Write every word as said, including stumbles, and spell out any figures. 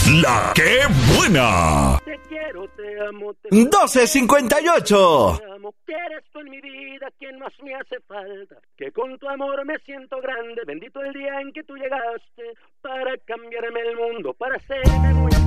La que buena. Te quiero, te amo, te doce cincuenta y ocho. Te amo, que eres tú en mi vida quien más me hace falta. Que con tu amor me siento grande. Bendito el día en que tú llegaste para cambiarme el mundo, para hacerme muy